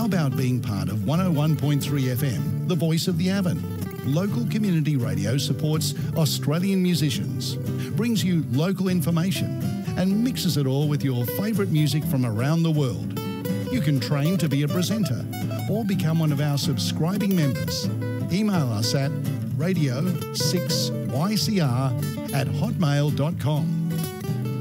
about being part of 101.3 FM, the voice of the Avon? Local community radio supports Australian musicians, brings you local information and mixes it all with your favourite music from around the world. You can train to be a presenter or become one of our subscribing members. Email us at radio6ycr@hotmail.com.